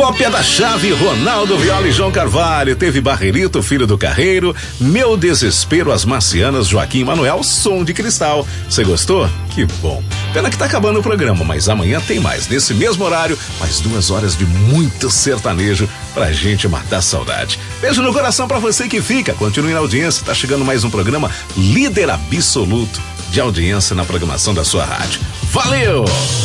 Cópia da Chave, Ronaldo Viola e João Carvalho. Teve Barrerito, Filho do Carreiro, Meu Desespero, As Marcianas, Joaquim Manuel, Som de Cristal. Você gostou? Que bom. Pena que tá acabando o programa, mas amanhã tem mais. Nesse mesmo horário, mais 2 horas de muito sertanejo pra gente matar a saudade. Beijo no coração pra você que fica. Continue na audiência. Tá chegando mais um programa líder absoluto de audiência na programação da sua rádio. Valeu!